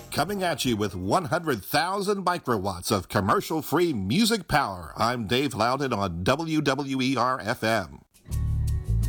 Coming at you with 100,000 microwatts of commercial-free music power. I'm Dave Loudon on WWER-FM.